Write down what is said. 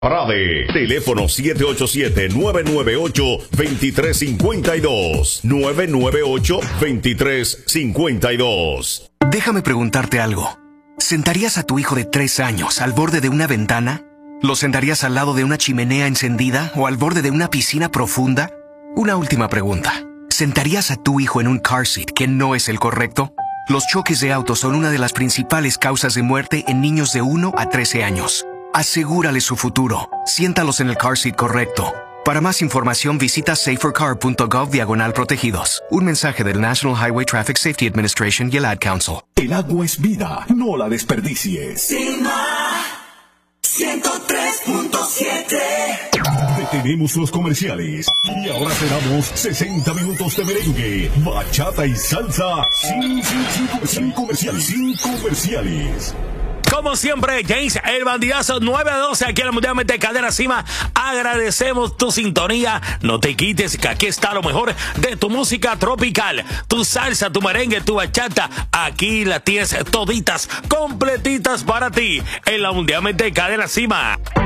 Rade, teléfono 787-998-2352. 998-2352. Déjame preguntarte algo. ¿Sentarías a tu hijo de 3 años al borde de una ventana? ¿Lo sentarías al lado de una chimenea encendida o al borde de una piscina profunda? Una última pregunta. ¿Sentarías a tu hijo en un car seat que no es el correcto? Los choques de autos son una de las principales causas de muerte en niños de 1 a 13 años. Asegúrale su futuro. Siéntalos en el car seat correcto. Para más información visita safercar.gov/protegidos. Un mensaje del National Highway Traffic Safety Administration y el Ad Council. El agua es vida, no la desperdicies. Sigma 103.7. Detenemos los comerciales y ahora te damos 60 minutos de merengue, bachata y salsa sin comerciales. Como siempre, James, el bandidazo 9-12 aquí en la Mundialmente Cadena Cima. Agradecemos tu sintonía. No te quites, que aquí está lo mejor de tu música tropical. Tu salsa, tu merengue, tu bachata. Aquí la tienes toditas, completitas para ti en la Mundialmente Cadena Cima.